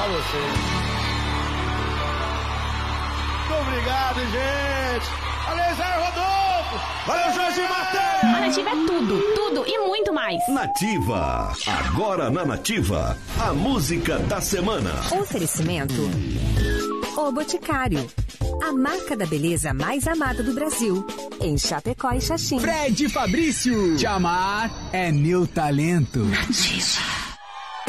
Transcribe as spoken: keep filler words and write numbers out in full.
pra você. Muito obrigado, gente. Valeu, Zé Rodolfo. Valeu, Jorge Matheus. A Nativa é tudo, tudo e muito mais. Nativa. Agora na Nativa, a música da semana. Oferecimento O Boticário, a marca da beleza mais amada do Brasil, em Chapecó e Xaxim. Fred Fabrício, te amar é meu talento. Nativa.